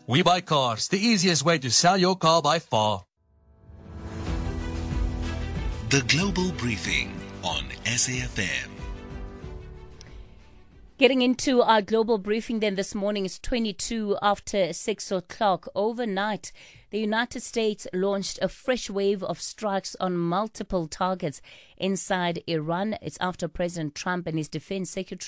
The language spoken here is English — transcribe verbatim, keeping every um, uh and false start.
We Buy Cars, the easiest way to sell your car by far. The Global Briefing on S A F M. Getting into our global briefing then this morning is twenty-two after six o'clock. Overnight, the United States launched a fresh wave of strikes on multiple targets inside Iran. It's after President Trump and his defense secretary